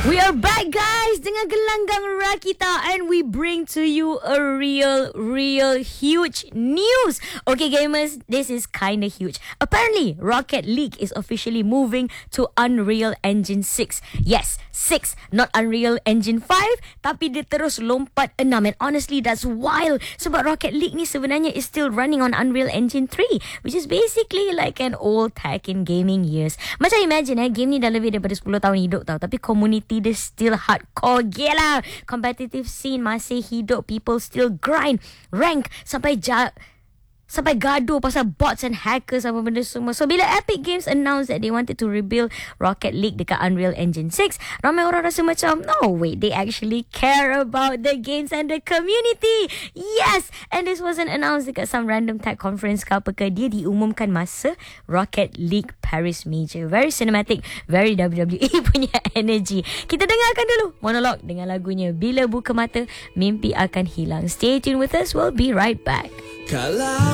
We are back, guys, dengan gelanggang Rakita, and we bring to you a real huge news. Okay, gamers, this is kinda huge. Apparently, Rocket League is officially moving to Unreal Engine 6. Yes, 6, not Unreal Engine 5, tapi dia terus lompat 6. And honestly, that's wild. Sebab Rocket League ni sebenarnya is still running on Unreal Engine 3, which is basically like an old tech in gaming years. Macam imagine, game ni dah lebih daripada 10 tahun hidup tau, tapi community dia still hardcore gila. Competitive scene masih hidup. People still grind, rank, sampai gaduh pasal bots and hackers apa benda semua. So bila Epic Games announced that they wanted to rebuild Rocket League dekat Unreal Engine 6, ramai orang rasa macam, no wait, they actually care about the games and the community. Yes, and this wasn't announced dekat some random tech conference ke apa ke. Dia diumumkan masa Rocket League Paris Major. Very cinematic, very WWE punya energy. Kita dengarkan dulu monolog dengan lagunya Bila Buka Mata Mimpi Akan Hilang. Stay tuned with us, we'll be right back.